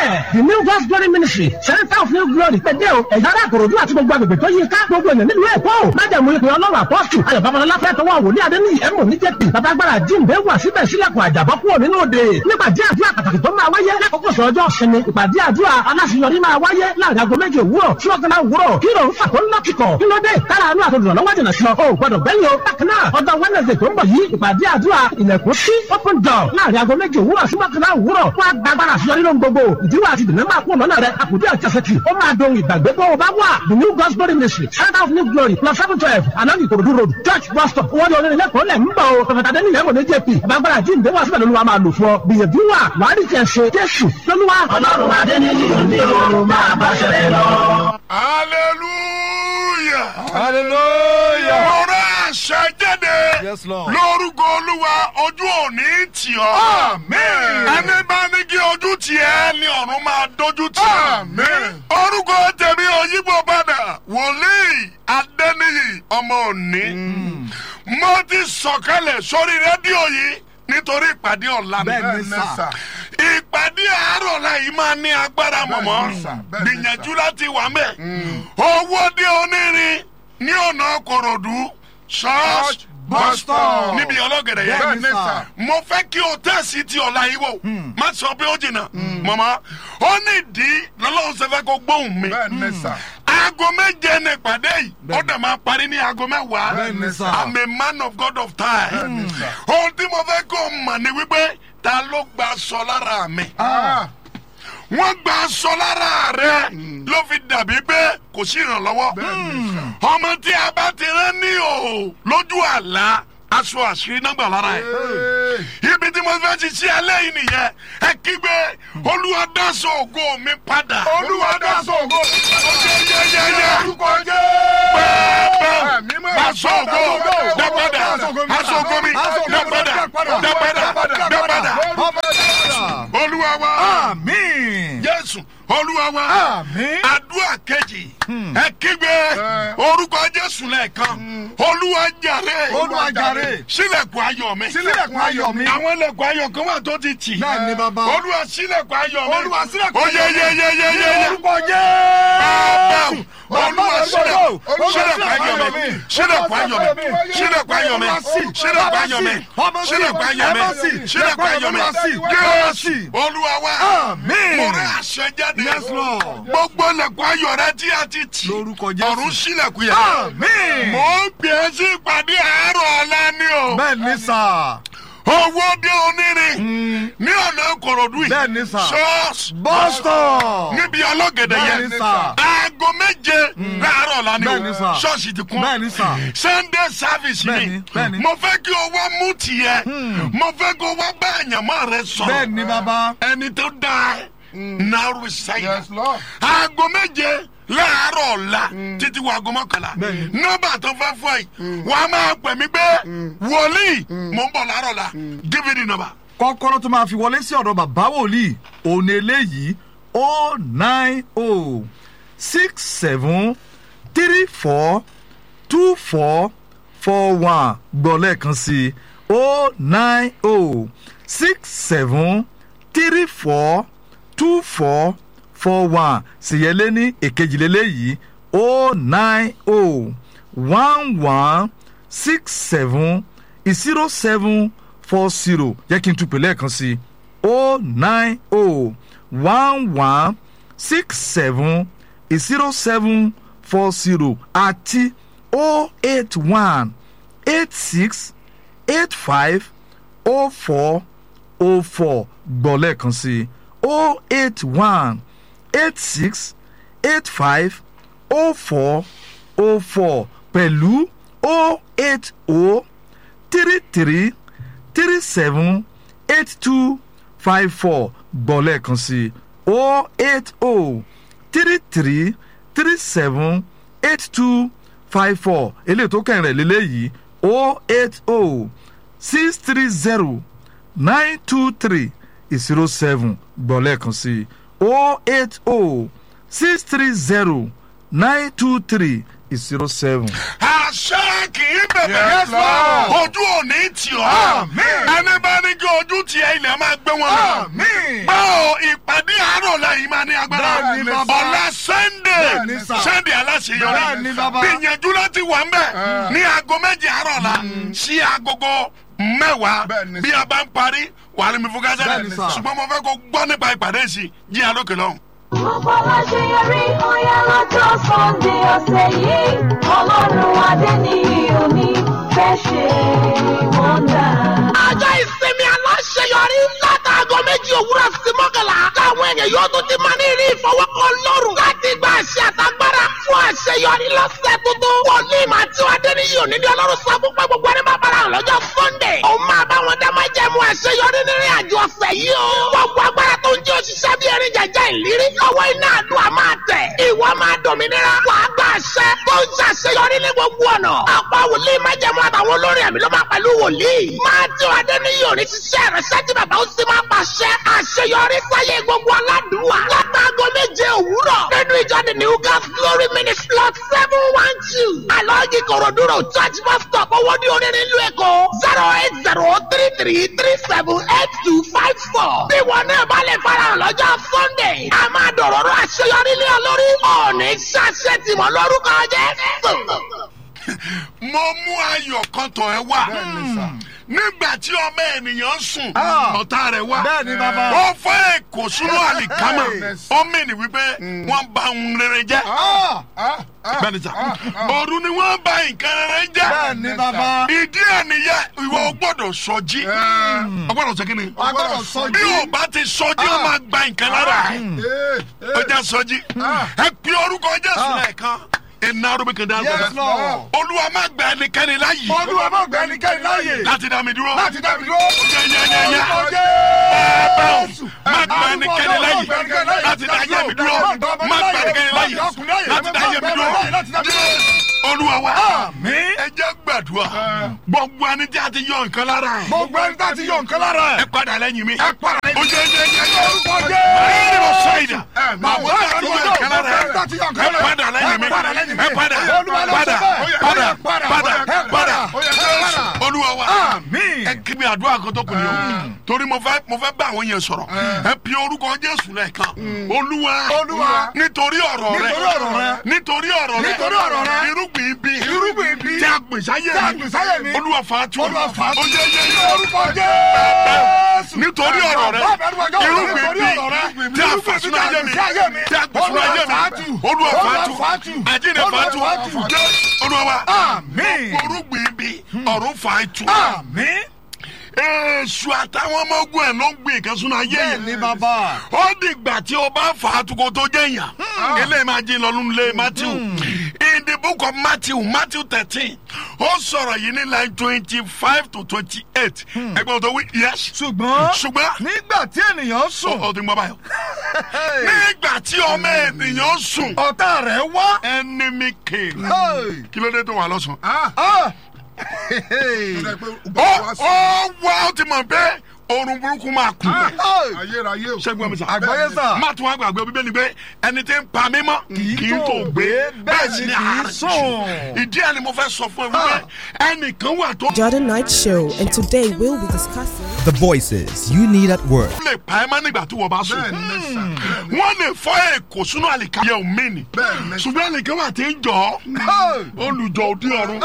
bẹ́ẹ̀ the new God's glory ministry center of new glory pẹ̀dẹ́ o ẹ̀yà ara àkòròdú àti gbogbo agbègbè tó yí ká gbogbo ènìyàn nílùú èkó májàmú ìpè ọlọ́run apọ́sù ayọ̀ babalọ́lá fẹ́ tọwọ́ wòlíì adéníyì ẹ̀mọ́ níjẹ̀pì babagbára jíǹde wà síbẹ̀ sílẹ̀kùn àjàbọ́ kúrò nínú òde nípàdé àdúrà pàtàkì tó máa wáyé lákòókò sọ́jọ́ sinmi ìpàdé àdúrà aláṣeyọrí máa wáyé láàrin aago 2 òwúrọ̀ sí 11 òwúrọ̀ kí ló ń fà tó ń lọ́kìkọ̀ kí ló dé kára àánú àtòdùnà lọ́wọ́ jìnà sí ọ ò gbọdọ̀ gbẹ́yìn o bákan náà ọjọ́ Wednesday tó ń bọ̀ yìí ìpàdé àdúrà ilẹ̀kùn sí open door láàrin aago 2 òwúrọ̀ sí 11 òwúrọ̀ wá gbàgbára àṣeyọrí lóhun gbogbo ìdíwọ́ àti ìdènà máa kú lọ́nà rẹ àkùdé àjẹsẹ̀kì ó máa dohun ìgbàgbé tó o bá wà the new God's glory ministry center of new glory plus 712 along Ikorodu road church bus stop owó ni onírin lẹ́kọ̀ọ́ lẹ̀ ń bọ̀ o pẹ̀fẹ̀tà dẹ́ni ìyẹn ní JP babagbára jíǹde wà síbẹ̀ lóluwà máa lò fún ọ gbìyànjú wà wàá rí tiẹ̀ ṣe Jésù lóluwà ọlọ́run adéníyì ní o máa bá ṣẹlẹ̀ lọ. hallelujah hallelujah. ọ̀rọ̀ àṣẹ jáde Yes, Lord. lórúkọ olúwa ojú òní tì ọ́. Amen. ẹni bá ní kí ojú tì ẹ́ ni ọ̀run máa dojú tì. Amen. orúkọ tèmi òyìnbó padà wòlíì adéníyì ọmọ òní. mo ti sọ̀kalẹ̀ sórí rédíò yìí nítorí ìpàdé ọ̀la mi. Bẹ́ẹ̀ ni sà. ìpàdé àárọ̀ ọ̀la yìí máa ní agbára mọ̀mọ́ Bẹ́ẹ̀ ni sà, bẹ́ẹ̀ ni sà. gbìyànjú láti wà mẹ́. owó dé onírin ní ọ̀nà Kòròdú church bus stop níbi ọlọ́gẹ̀dẹ̀ yẹn. Bẹ́ẹ̀ ni sà. mo fẹ́ kí o tẹ̀sí ti ọ̀la yìí wò má sọ pé ó jìnnà mọ̀mọ́ ó ní ìdí lọ́lọ́run ṣe fẹ́ kó gbóhùn mi. Bẹ́ẹ̀ ni sà. aago méje ní ìpàdé yìí ó dẹ̀ máa parí ní aago mẹ́wàá. Bẹ́ẹ̀ ni sà. I'm a man of God of time. Bẹ́ẹ̀ ni sà. ohun tí mo fẹ́ kó mọ̀ ni wípé ta ló gba aṣọ lára mi. wọ́n gba aṣọ lára rẹ̀ ló fi dàbí pé kò sí ìrànlọ́wọ́. ọmọ tí a bá ti rán ní o lójú àlá aṣọ àṣírí náà gbà lára ẹ̀. ibi tí mo fẹ́ ti ṣe alẹ́ yìí nìyẹn ẹ kígbe olúwa dáṣọ ògo mi padà. Olúwa dáṣọ ògo mi padà. yẹ́yẹ́yẹ́ Orúkọ Jésù. pẹ́ẹ́pẹ́ dáṣọ ògo dápadà aṣọ ògo mi dápadà dápadà. olúwa wa Àmín. Jésù olúwa wa Àmín. àdúrà kejì ẹ kígbe orúkọ Jésù lẹ́ẹ̀kan olúwa jàre Olúwa jàre. ṣílẹ̀kùn ayọ̀ mi. Sílẹ̀kùn ayọ̀ mi. àwọn ilẹ̀kùn ayọ̀ kan wà tó ti tì. Bẹ́ẹ̀ ni bàbá. olúwa ṣílẹ̀kùn ayọ̀ mi. Olúwa sílẹ̀kùn ayọ̀ mi. oyeyeyeyeye. Orúkọ Jésù. olúwa ṣílẹ̀kùn ayọ̀ mi. ṣílẹ̀kùn ayọ̀ mi. ṣílẹ̀kùn ayọ̀ mi. ṣílẹ̀kùn ayọ̀ mi. ṣílẹ̀kùn ayọ̀ mi. ṣílẹ̀kùn ayọ̀ mi. Jésù olúwa wa. Àmín. mo rẹ̀ àṣẹ jáde. Yes, Lord. gbogbo ilẹ̀kùn ayọ̀ rẹ tí a ti tì. Lórúkọ Jésù. ọ̀run ṣílẹ̀kùn yẹn. Àmín. mo ń gbé sí ìpàdé àárọ̀ ọ̀la ni o. Bẹ́ẹ̀ ni sà. owó dé onírin ní ọ̀nà Kòròdú yìí. Bẹ́ẹ̀ ni sà. ṣọ́ọ̀ṣì Bus stop. níbi ọlọ́gẹ̀dẹ̀ Bẹ́ẹ̀ yẹn. ni sà. aago méje láàárọ̀ la ni Bẹ́ẹ̀ ni sà. o ṣọ́ọ̀ṣì ti kún. Bẹ́ẹ̀ ni sà. Sunday service Bẹ́ẹ̀ ni ni, bẹ́ẹ̀ ni. mo fẹ́ kí o wá mú tiẹ̀ mo fẹ́ kí o wá bá àyànmọ́ rẹ sọ̀rọ̀. Bẹ́ẹ̀ ni bàbá. ẹni tó dáa náà rú sáyà. Yes, Lord. aago méje láàárọ̀ ọ̀la títí wo aago mọ́kànlá Bẹ́ẹ̀ni. nọ́mbà tó fẹ́ fọ́ yìí wọ́n á máa pè mí pé wòlíì mò ń bọ̀ láàárọ̀ la give me the number. Kọ́kọ́rọ́ tó máa fi wọlé sí ọ̀dọ̀ bàbá wòlíì òun eléyìí 090 67 34 24 41 gbọ́ lẹ́ẹ̀kan sí 090 67 34 24 41 ṣìyẹ́lé ní èkejìlélẹ́yìí 090 11 67 07 40 jẹ́ kí n tún pè lẹ́ẹ̀kan sí 090 11 67 07 40 àti 081 86 85 04 04 gbọ́ lẹ́ẹ̀kan sí 081 86 85 04 04 pẹ̀lú 080 33 37 8254 gbọ́ lẹ́ẹ̀kan sí 080 33 37 8254 eléyìí tó kẹ́rin rẹ̀ lélẹ́yìí 080 630 923 07 gbọ́ lẹ́ẹ̀kan sí 080 630 923 07. àṣẹ kì í bẹ̀bẹ̀ Yes, Lord. ojú òní tì ọ́ Àmín. ẹni bá ní kí ojú tiẹ̀ ilẹ̀ máa gbé wọn lọ. Àmín. báwo ìpàdé àárọ̀ ọ̀la yìí máa ní agbára. Bẹ́ẹ̀ni, bàbá. ọ̀la Sunday Bẹ́ẹ̀ni, sà. Sunday aláṣeyọrí. Bẹ́ẹ̀ni, bàbá. gbìyànjú láti wà ń bẹ̀ ní aago méje àárọ̀ la sí agogo mẹ́wàá Bẹ́ẹ̀ni, bí a bá ń parí wàá rí mi fún kásẹ̀ Bẹ́ẹ̀ni, sà. ṣùgbọ́n mo fẹ́ kó gbọ́ nípa ìpàdé sí jí alókè lọ́hùn. Gbogbo aláṣeyọrí ọ̀yá lọ́jọ́ Sunday ọ̀sẹ̀ yìí. Ọlọ́run adé ní omi fẹ́ ṣe wọ́ndà. ọjọ́ ìsinmi aláṣeyọrí látàgọ́ méjì òwúrọ̀ sí mọ́kànlá. táwọn èèyàn yóò tún ti máa ní rí ìfọwọ́kọ lọ́rùn láti gba àṣẹ àtagbára fún àṣeyọrí lọ́sẹ̀ tuntun. wòlíì Matthew Adéníyì òní ní Ọlọ́run sọ fún pé gbogbo ẹni máa bára hàn lọ́jọ́ Sunday. òun máa bá wọn dá máa jẹ́mu àṣeyọrí nírìn àjò ọ̀sẹ̀ yìí o. gbogbo agbára tó ń jẹ́ òṣìṣẹ́ bí erin jẹjẹ ìlírí. lọ́wọ́ iná àdúrà máa tẹ̀. ìwọ máa dòmìnira. wàá gba àṣẹ tó ń ṣàṣeyọrí ní gbogbo ọ̀nà. ọ̀pọ̀ wòlíì máa jẹ́mu àtàwọn olórin ẹ̀mí ló máa pẹ̀lú wòlíì. Matthew Adéníyì òní ṣiṣẹ́ ìrẹsẹ́ tí bàbá ó sì máa pàṣẹ àṣeyọrí sáyé gbogbo aládùúwà. látàgọ́ méje òwúrọ̀ nínú ìjọ the New God's Glory Ministry Lot 712. àlọ́ọ̀gì Kòròdúró church bus stop owó ní onírin ìlú Èkó 08033378254. bí wọn náà bá lè farahàn lọ́jọ́ Sunday a máa dọ̀rọ̀rọ̀ àṣeyọrí lé ọ lórí. ọ̀ọ́nì ṣàṣẹ tìmọ̀ lórúkọ Jésù. mo mú ayọ̀ kan tọ̀ ẹ́ wá nígbà tí ọmọ ènìyàn sùn ọ̀tá rẹ̀ wá Bẹ́ẹ̀ni, bàbá. ó fẹ́ èkó sínú àlìkámà ó mìíní wípé wọ́n bà ohun rere jẹ́ bẹ́ẹ̀ni sà òru ni wọ́n bà nǹkan rere jẹ́ Bẹ́ẹ̀ni, bàbá. ìdí ẹ̀ nìyẹn ìwọ gbọ́dọ̀ sọjí ọgbọ́dọ̀ sọ kí ni Agbọ́dọ̀ sọjí. bí o bá ti sọjí ó máa gba nǹkan lára ẹ̀ ó jẹ́ sọjí ẹ pe orúkọ Jésù lẹ́ẹ̀kan iná arúgbó kan dá Yes, Lord. Olúwa má gba ẹnikẹ́ni láyè Olúwa má gba ẹnikẹ́ni láàyè láti dá mi dúró láti dá mi dúró. yẹ́yẹ́yẹ́yẹ́ má gba ẹnikẹ́ni láyè láti dá ayé mi dúró má gba ẹnikẹ́ni láyè láti dá ayé mi dúró Olúwa wa Àmín. ẹ jẹ́ gbàdúrà gbogbo ẹni tí a ti yọ nǹkan lára ẹ̀ Gbogbo ẹni tá ti yọ nǹkan lára ẹ ẹ̀. padà lẹ́yìn mi Ẹ padà lẹ́yìn mi. ó jẹ́ Orúkọ Jésù. ẹni mo sọ ìdá Gbogbo àwọn tí a ti yọ nǹkan lára ẹ̀ ẹ padà lẹ́yìn mi ẹ padà Olúwa ló padà sọ bẹ́ẹ̀. padà Padà. padà padà Padà. Olúwa wa Àmín. ẹ kí mi àdúrà kan tó kù ní o torí mo fẹ́ bá àwọn yẹn sọ̀rọ̀ ẹ pe orúkọ Jésù lẹ́ẹ̀kan Olúwa nítorí ọ̀rọ̀ rẹ nítorí ọ̀rọ̀ rẹ irúgbìn ibi tí a gbìn sáyé mi Olúwa fàátù Olúwa fàátù. ó yẹ Orúkọ Jésù. nítorí ọ̀rọ̀ rẹ irúgbìn ibi tí a fẹ̀ sínú ayé mi tí a gbìn sínú ayé mi Olúwa fàátù àjíǹde fàátù Olúwa wa Àmín. orúgbìn ibi ọ̀run fàátù. Àmín. Èṣù àtàwọn ọmọ ogun ẹ̀ ló ń gbìn nǹkan sínú ayé Bẹ́ẹ̀ni, yẹn. bàbá. Ó dìgbà tí o bá fà á tukọ̀ tó jẹ́ yàn. Eléyìí máa jí lọ nínú ilé Matthew. In the book of Matthew 13, ó sọ̀rọ̀ yìí ní line 25 to 28. Ẹgbẹ́ tó wí yes. Ṣùgbọ́n nígbà tí ènìyàn sùn. ó ti gbọ́ báyọ̀. Nígbà tí ọmọ ènìyàn sùn. Ọ̀tá rẹ̀ wá. Enemy came. Hey. Kí ló dé tó wà lọ́sàn-án? Ah. Ó wá ó ti mọ̀ pé oorun burúkú máa kú. ayérayé o. Ṣẹ́gun ọmọ sà. Àgbáyé sà. Má tún wá gbàgbé Bíbélì pé ẹni tí ń pa mí mọ́ kì í tó gbé bẹ́ẹ̀ sì ni àárẹ̀ sùn. Ìdí ẹ̀ ni mo fẹ́ sọ fún ẹ wípé ẹnìkan wà tó Jordan Night Show, and today we'll be discussing The voices you need at work. lè pa ẹ́ mọ́ nígbà tí wọ́n bá sùn. bẹ́ẹ̀ni sà. Wọ́n lè fọ́ èkó sínú àlìká yẹ omi ni. Bẹ́ẹ̀ni. Ṣùgbọ́n ẹnìkan wà tí ń jọ ọ́. Olùjọ òdi ọ̀run.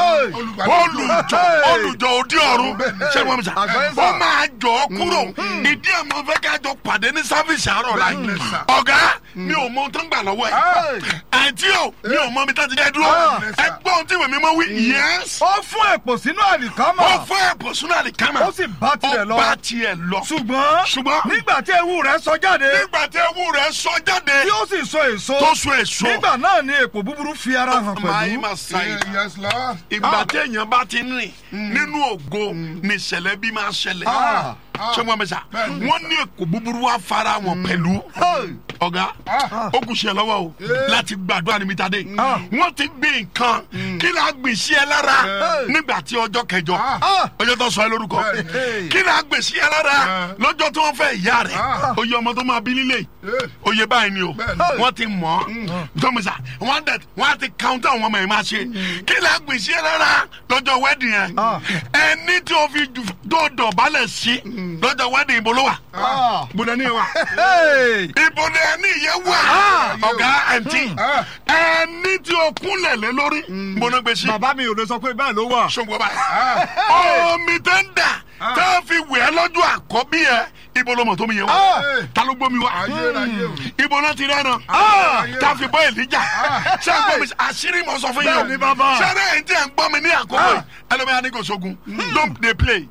Olùjọ òdi ọ̀run. Ṣẹ́gun ọmọ sà. Àgbáyé sà. Ó máa jọ ọ́ kúrò. Ìdí ẹ̀ mo fẹ́ ká jọ pàdé ní sáfìsì àárọ̀ láì. Bẹ́ẹ̀ni sà. Ọ̀gá mi ò mọ ohun tó ń gbà lọ́wọ́ ẹ̀. Àǹtí o mi ò mọ mi tó ti jẹ́ dúró. Bẹ́ẹ̀ni sà. Ẹgbọ́n ohun tí ìwé mímọ́ wí. Yes. Ó fún èpò sínú àlìkámà. Ó fọ́ ẹ̀pọ̀ sínú àlìkámà. Ó sì bá tirẹ̀ lọ. Ó bá tiẹ̀ lọ. Ṣùgbọ́n nígbà tí ewu rẹ̀ sọ jáde. Nígbà tí ewu rẹ̀ sọ jáde. Tí ó sì so èso. Tó so èso. Nígbà náà ni èpò búburú fi ara hàn Máa pẹ̀lú. ma ṣàyè. yes lord. Ìgbà tí èèyàn bá ti rìn nínú ògo ni ìṣẹ̀lẹ̀ bí máa ṣẹlẹ̀. Ṣé wọ́n mẹ́sà? Wọ́n ní èkó búburú wá fara wọn pẹ̀lú. Ọ̀gá ó kù sí ẹ lọ́wọ́ o láti gbàdúrà níbi tàdé. Wọ́n ti gbé nǹkan kí la gbìn sí ẹ lára nígbà tí ọjọ́ kẹjọ ọjọ́ tó sọ ẹ lórúkọ. Kí la gbìn sí ẹ lára lọ́jọ́ tó wọ́n fẹ́ ìyá rẹ̀. Oyè ọmọ tó máa bí nílé oyè báyìí ni o. Wọ́n ti mọ̀ ọ́. Jọ́mísà wọ́n á ti count àwọn ọmọ yẹn máa ṣe. Kí la gbìn sí ẹ lára lọ́jọ́ wedding yẹn. Ẹni tí o fi tó dọ̀bálẹ̀ sí lọ́jọ́ wedding ibo ló wà. Ibo ni ẹ wà. Ibo ni ẹ ẹni yẹn wà ọ̀gá ẹ̀ǹtì ẹni tí o kúnlẹ̀ lé lórí gbóná gbèsè. bàbá mi ò lè sọ pé bẹ́ẹ̀ ló wà. ṣùgbọ́n báyìí omi tẹ́ ń dà tá a fi wẹ̀ ẹ́ lọ́jọ́ àkọ́bí ẹ̀ ibo ló mọ̀ tó mi yẹ wá ta ló gbómi wá ibo náà ti rẹ́ náà tá a fi bọ́ èlíjà ṣé àgbọ̀ mi àṣírí mọ̀ sọ fún yín o ṣé ẹ̀ ń tẹ̀ ń gbọ́ mi ní àkókò yìí ẹlòmíràn ní kò sógun don't dey play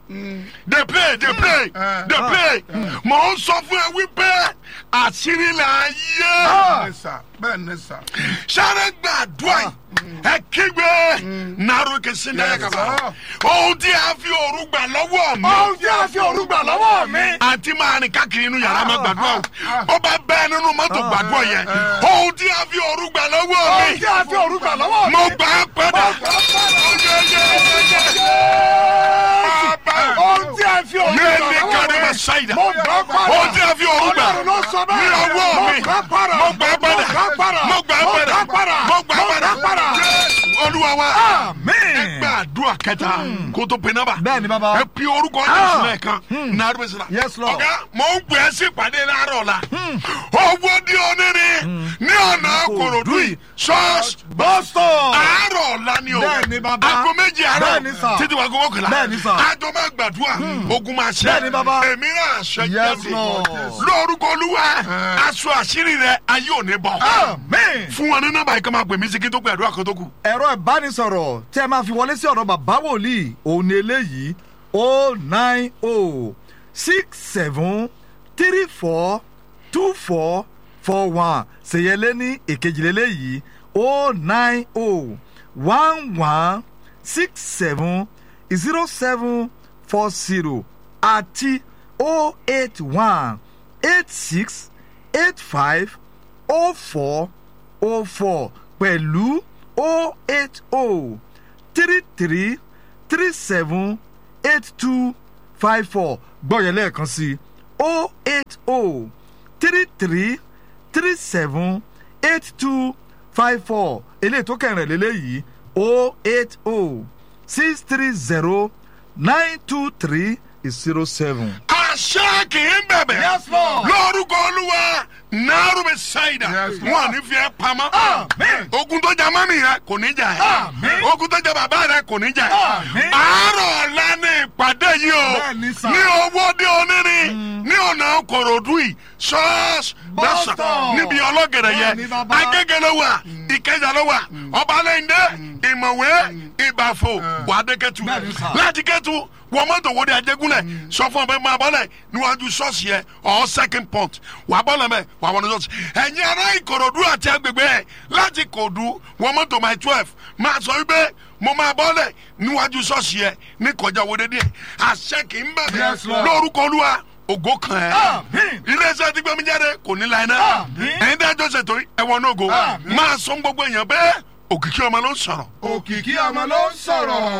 mò ń sọ fún ẹ wípé àṣírí là ń yé sáré gbàdúrà ẹ kígbe nàró kẹsí náà kaba ohun tí a fi òru gbà lọ́wọ́ mi àti máa rìn káàkiri inú yàrá máa gbàdúrà o ó bá bẹ́ẹ̀ nínú mọ́tò gbàdúrà yẹn ohun tí a fi òru gbà lọ́wọ́ mi mo gbà á padà ohun tí a fi òru gbà lọ́wọ́ mi ohun tí a fi òru gbà ní ọwọ́ mi mo gbà á padà olúwa wa ẹ gba àdúrà kẹta kó tó pe nọ́mbà bẹ́ẹ̀ni bàbá ẹ pe orúkọ Jésù lẹ́ẹ̀kan nàárọ̀ bẹsẹ la ọ̀gá mò ń gbé ẹ sí ìpàdé láàárọ̀ la owó di onírin ní ọ̀nà Kòròdú yìí ṣọ́ọ̀ṣì boston àárọ̀ la ni o aago méjì àárọ̀ títí wàá gbowó kìlá àjọ máa gbàdúrà ogun máa ṣe èmi náà ṣe jáde lórúkọ olúwa aṣọ àṣírí rẹ ayé ò ní bọ fún wọn ní nọ́mbà yìí kan máa pè mí sí kí n tó pè àdúrà kan tó kù. ẹ̀rọ ìbánisọ̀rọ̀ tí ẹ máa fi wọlé sí ọ̀dọ̀ bàbá wòlíì òun ni eléyìí 09067342441 ṣèyẹlé ní èkejìlélẹ́yìí 09011670740 àti 08186850404 pẹ̀lú 08033378254 gbọ́yẹ̀ lẹ́ẹ̀kan sí 08033378254 eléyìí tó kẹrin lélẹ́yìí 08063092307. àṣà kì í bẹ̀bẹ̀ lórúkọ olúwa nàárù bẹ ṣáìdà wọn ní fi ẹ pamọ́ ogun tó jà mọ́mí rẹ kò ní jà ẹ́ ogun tó jà bàbá rẹ kò ní jà ẹ́ àárọ̀ ọ̀la ní ìpàdé yìí o ní owó dé onírin ní ọ̀nà Kòròdú yìí ṣọ́ọ̀ṣì bẹ́sà níbi ọlọ́gẹ̀rẹ̀ yẹ Agége ló wà Ìkẹjà ló wà Ọbalẹ́ndé Ìmọ̀wé Ìbàfò Wàdékẹ́tù láti Kẹ́tù wọ́n mọ́tò wo de Ajégúnlẹ̀ sọ fún ọbẹ̀ máa bọ́lẹ̀ níwájú ṣọ́ọ̀ṣì yẹ ọ̀ second point wà bọ́lẹ̀ mẹ́ wà wọ́n ní ṣọ́ọ̀ṣì ẹ̀yin ará Ìkòròdú àti agbègbè ẹ̀ láti Kòròdú wọ́n mọ́tò my 12 máa sọ wípé mo máa bọ́lẹ̀ níwájú ṣọ́ọ̀ṣì yẹ ní kọjá wo de díẹ̀ àṣẹ kì í bẹ̀rẹ̀ lórúkọ Olúwa ògo kan ẹ iléeṣẹ́ tí gbẹmí jáde kò ní láyé náà ẹ̀yin dájọ́ ṣètò ẹ̀wọ̀n náà go máa sọ gbogbo èèyàn bẹ́ẹ̀ òkìkí ọmọ ló ń sọ̀rọ̀.